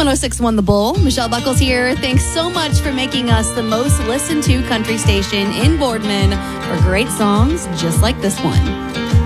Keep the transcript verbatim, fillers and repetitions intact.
one oh six point one The Bull. Michelle Buckles here. Thanks so much for making us the most listened to country station in Boardman for great songs just like this one.